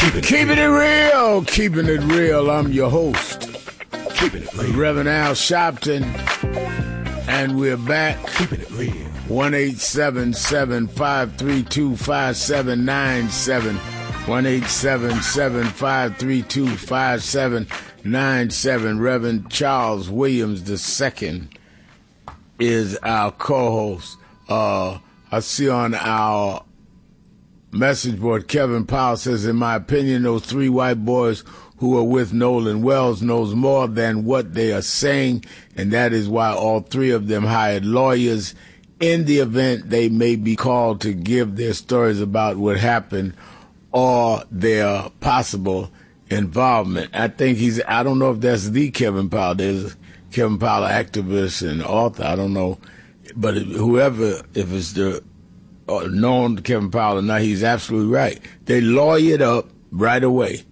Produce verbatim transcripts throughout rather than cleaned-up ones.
Keep it, Keeping it real, keeping it real. I'm your host, keeping it real. Reverend Al Sharpton, and we're back. Keeping it real. one eight seven seven, five three two, five seven nine seven. one eight seven seven, five three two, five seven nine seven. Reverend Charles Williams the Second is our co-host. Uh, I see on our message board, Kevin Powell says, in my opinion, those three white boys who are with Nolan Wells knows more than what they are saying, and that is why all three of them hired lawyers in the event they may be called to give their stories about what happened or their possible involvement. I think he's, I don't know if that's the Kevin Powell. There's Kevin Powell, activist and author. I don't know. But whoever, if it's the uh, known Kevin Powell or not, he's absolutely right. They lawyered up right away.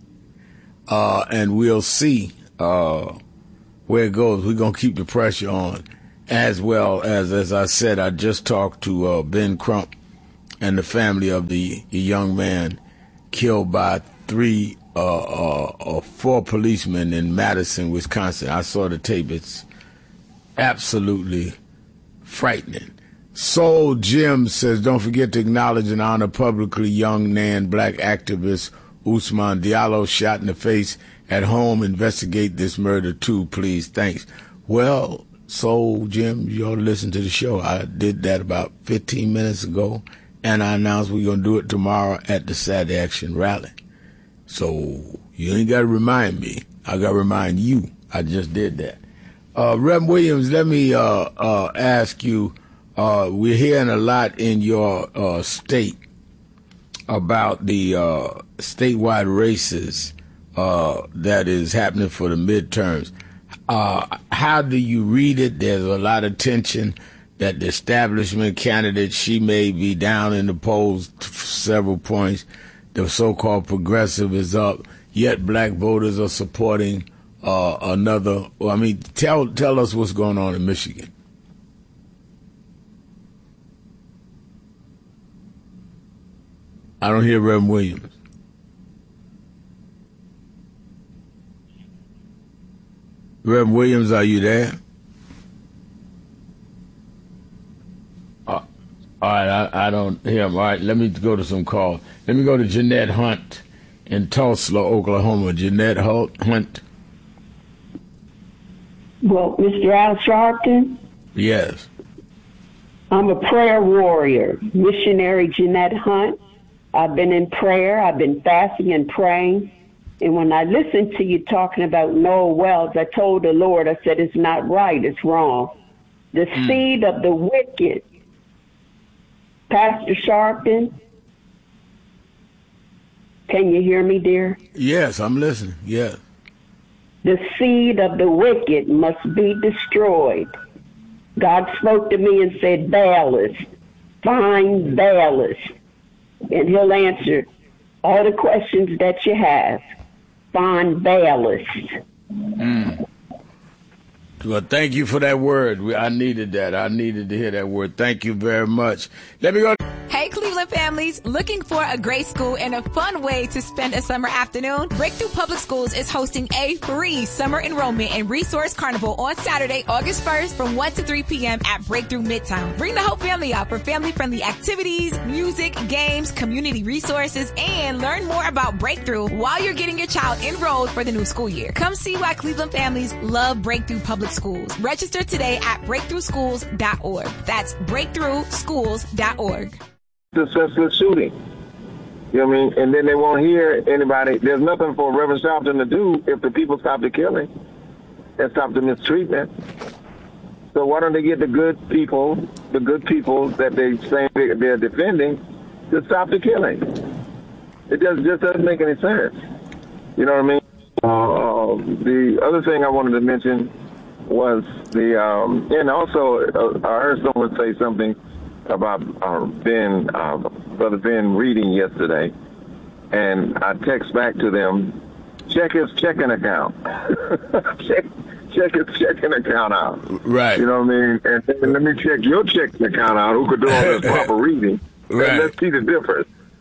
Uh, and we'll see uh, where it goes. We're going to keep the pressure on. As well as, as I said, I just talked to uh, Ben Crump and the family of the, the young man killed by three, uh, uh, uh, four policemen in Madison, Wisconsin. I saw the tape. It's absolutely frightening. Soul Jim says, don't forget to acknowledge and honor publicly young Nan black activist Usman Diallo shot in the face at home. Investigate this murder too, please. Thanks. Well, Soul Jim, you ought to listen to the show. I did that about fifteen minutes ago, and I announced we're going to do it tomorrow at the Saturday Action Rally. So you ain't got to remind me. I got to remind you. I just did that. Uh, Rev Williams, let me uh, uh, ask you, uh, we're hearing a lot in your uh, state about the uh, statewide races uh, that is happening for the midterms. Uh, how do you read it? There's a lot of tension that the establishment candidate, she may be down in the polls several points. The so-called progressive is up, yet black voters are supporting uh, another. Well, I mean, tell tell us what's going on in Michigan. I don't hear Reverend Williams. Reverend Williams, are you there? Uh, all right, I, I don't hear him. All right, let me go to some calls. Let me go to Jeanette Hunt in Tulsa, Oklahoma. Jeanette Hunt. Well, Mister Al Sharpton? Yes. I'm a prayer warrior, missionary Jeanette Hunt. I've been in prayer. I've been fasting and praying. And when I listened to you talking about Noel Wells, I told the Lord, I said, it's not right, it's wrong. The mm. seed of the wicked, Pastor Sharpton, can you hear me, dear? Yes, I'm listening, yes. The seed of the wicked must be destroyed. God spoke to me and said, Baalis, find Baalis, and he'll answer all the questions that you have. Find Baalis. Mm. Well, thank you for that word. I needed that. I needed to hear that word. Thank you very much. Let me go. Hey, Cleveland families, looking for a great school and a fun way to spend a summer afternoon? Breakthrough Public Schools is hosting a free summer enrollment and resource carnival on Saturday, August first from one to three p.m. at Breakthrough Midtown. Bring the whole family out for family-friendly activities, music, games, community resources, and learn more about Breakthrough while you're getting your child enrolled for the new school year. Come see why Cleveland families love Breakthrough Public Schools. Register today at breakthrough schools dot org. That's breakthrough schools dot org. The senseless shooting. You know what I mean? And then they won't hear anybody. There's nothing for Reverend Sharpton to do if the people stop the killing and stop the mistreatment. So why don't they get the good people, the good people that they say they're defending, to stop the killing? It just, just doesn't make any sense. You know what I mean? Uh, the other thing I wanted to mention was the, um, and also uh, I heard someone say something about uh, Ben, uh, Brother Ben reading yesterday, and I text back to them, check his checking account. check, check his checking account out. Right. You know what I mean? And, and let me check your checking account out, who could do all this proper reading. Right. And let's see the difference.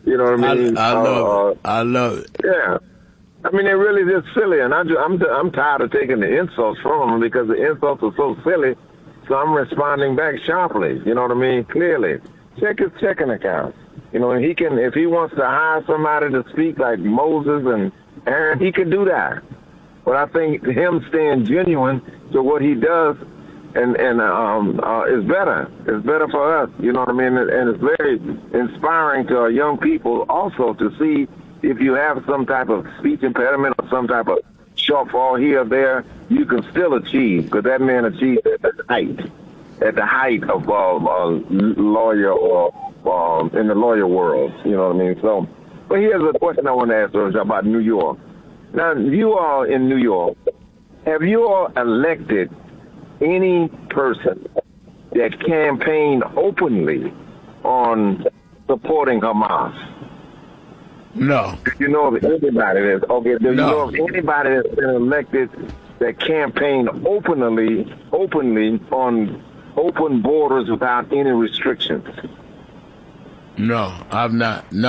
You know what I mean? I, I love uh, it. I love it. Yeah. I mean, they're really just silly, and I just, I'm I'm tired of taking the insults from them because the insults are so silly. So I'm responding back sharply. You know what I mean? Clearly, check his checking account. You know, and he can, if he wants to hire somebody to speak like Moses and Aaron, he can do that. But I think him staying genuine to what he does, and and um uh, is better. It's better for us. You know what I mean? And, and it's very inspiring to our young people also to see. If you have some type of speech impediment or some type of shortfall here or there, you can still achieve, because that man achieved at the height, at the height of uh, uh, lawyer or uh, in the lawyer world. You know what I mean? So, but here's a question I want to ask you about New York. Now, you all in New York, have you all elected any person that campaigned openly on supporting Hamas? No. Do you know of anybody that's okay? Do you No. know of anybody that's been elected that campaigned openly, openly on open borders without any restrictions? No, I've not. No.